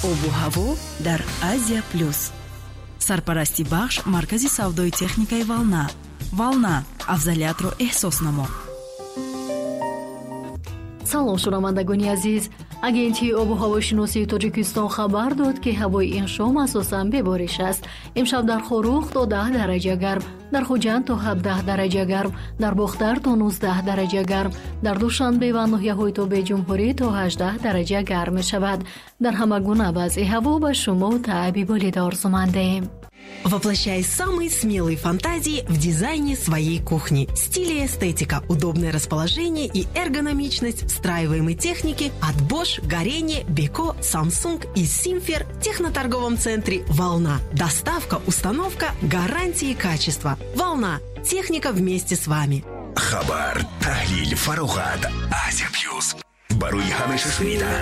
обу ҳаво дар Азия плюс. Сарпарасти бахш маркази савдои техникаи Волна. Волна, афзалиятро эҳсос намо. салом шунавандагони азиз, агентии обу ҳавошиносии Тоҷикистон хабар дод ки ҳавои ин шом асосан бебориш аст. имшаб дар Хорух то 10 дараҷа гарм, дар Хуҷанд то 17 дараҷа гарм, дар Бохтар то 19 дараҷа гарм, дар Душанбе ва ноҳияҳои Тобе Ҷумҳурӣ то 18 дараҷа гарм мешавад. дар ҳама гуна вазъи ҳаво ба шумо таъби болида орзумандем. Воплощай самые смелые фантазии в дизайне своей кухни. Стиль и эстетика, удобное расположение и эргономичность встраиваемой техники от Bosch, Горение, Beko, Samsung и Simfer в техноторговом центре «Волна». Доставка, установка, гарантии и качество. «Волна». Техника вместе с вами. Хабар, таҳлил, фароғат. Азия плюс. Барои ҳамеша шунида.